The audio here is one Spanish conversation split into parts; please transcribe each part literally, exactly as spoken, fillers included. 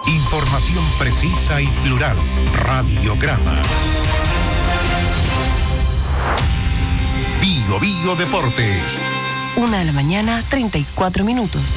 Información precisa y plural. Radiograma. Bio Bio Deportes. Una de la mañana, treinta y cuatro minutos.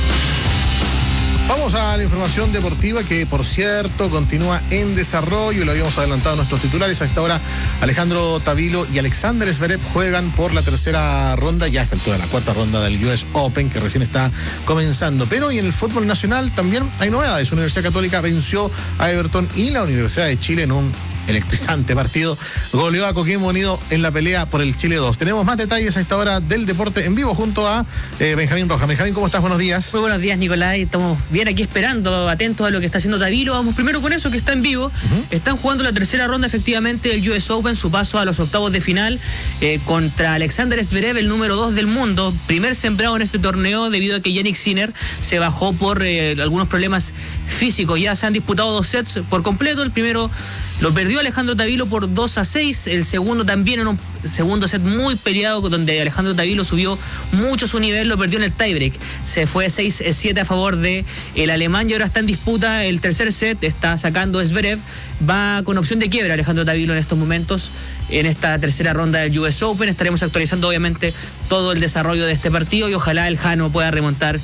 Vamos a la información deportiva que, por cierto, continúa en desarrollo. Lo habíamos adelantado en nuestros titulares. A esta hora, Alejandro Tavilo y Alexander Zverev juegan por la tercera ronda, ya a esta altura, la cuarta ronda del U S Open, que recién está comenzando. Pero y en el fútbol nacional también hay novedades. Universidad Católica venció a Everton y la Universidad de Chile en un electrizante partido goleó a Coquimbo Unido en la pelea por el Chile dos. Tenemos más detalles a esta hora del deporte en vivo junto a eh, Benjamín Rojas. Benjamín, ¿cómo estás? Buenos días. Muy buenos días, Nicolás. Estamos bien aquí esperando, atentos a lo que está haciendo Tavilo. Vamos primero con eso, que está en vivo. Uh-huh. Están jugando la tercera ronda, efectivamente, del U S Open, su paso a los octavos de final eh, contra Alexander Zverev, el número dos del mundo, primer sembrado en este torneo debido a que Jannik Sinner se bajó por eh, algunos problemas físicos. Ya se han disputado dos sets por completo. El primero lo perdió Alejandro Tavilo por dos a seis, el segundo también en un segundo set muy peleado, donde Alejandro Tavilo subió mucho su nivel, lo perdió en el tiebreak. Se fue seis a siete a favor de el alemán y ahora está en disputa el tercer set, está sacando Zverev, va con opción de quiebra Alejandro Tavilo en estos momentos, en esta tercera ronda del U S Open. Estaremos actualizando obviamente todo el desarrollo de este partido y ojalá el Jano pueda remontar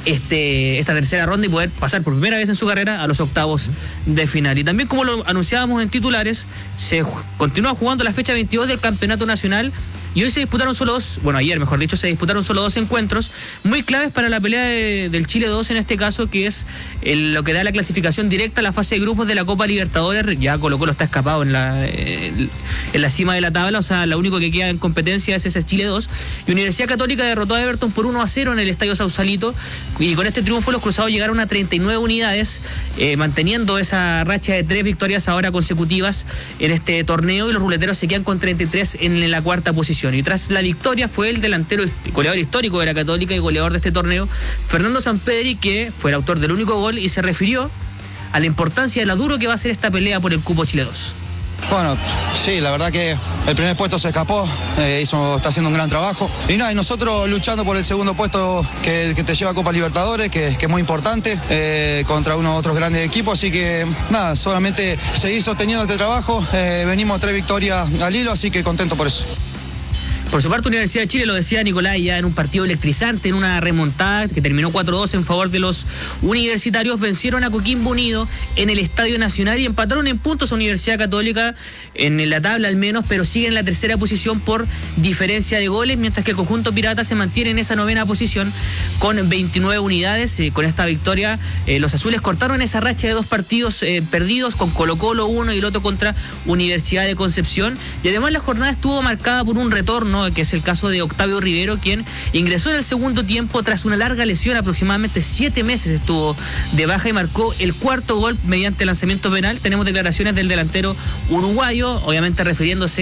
Este, esta tercera ronda y poder pasar por primera vez en su carrera a los octavos de final. Y también, como lo anunciábamos en titulares, se continúa jugando la fecha veintidós del Campeonato Nacional y hoy se disputaron solo dos, bueno ayer mejor dicho, se disputaron solo dos encuentros muy claves para la pelea de, del Chile dos en este caso, que es el, lo que da la clasificación directa a la fase de grupos de la Copa Libertadores. Ya Colo Colo está escapado en la, en, en la cima de la tabla, o sea, lo único que queda en competencia es ese Chile dos. Y Universidad Católica derrotó a Everton por uno a cero en el Estadio Sausalito y con este triunfo los cruzados llegaron a treinta y nueve unidades, eh, manteniendo esa racha de tres victorias ahora consecutivas en este torneo, y los ruleteros se quedan con treinta y tres en la cuarta posición. Y tras la victoria fue el delantero goleador histórico de la Católica y goleador de este torneo, Fernando Sampedri, que fue el autor del único gol y se refirió a la importancia de lo duro que va a ser esta pelea por el cupo Chile dos. Bueno, sí, la verdad que el primer puesto se escapó, eh, hizo, está haciendo un gran trabajo. Y nada, y nosotros luchando por el segundo puesto que, que te lleva a Copa Libertadores, que, que es muy importante, eh, contra unos otros grandes equipos. Así que nada, solamente seguir sosteniendo este trabajo. Eh, venimos tres victorias al hilo, así que contento por eso. Por su parte, Universidad de Chile, lo decía Nicolás, ya en un partido electrizante, en una remontada que terminó cuatro dos en favor de los universitarios, vencieron a Coquimbo Unido en el Estadio Nacional y empataron en puntos a Universidad Católica, en la tabla al menos, pero siguen en la tercera posición por diferencia de goles, mientras que el conjunto pirata se mantiene en esa novena posición con veintinueve unidades. Eh, con esta victoria, eh, los azules cortaron esa racha de dos partidos eh, perdidos, con Colo Colo uno y el otro contra Universidad de Concepción. Y además la jornada estuvo marcada por un retorno, que es el caso de Octavio Rivero, quien ingresó en el segundo tiempo tras una larga lesión, aproximadamente siete meses estuvo de baja, y marcó el cuarto gol mediante lanzamiento penal. Tenemos declaraciones del delantero uruguayo, obviamente refiriéndose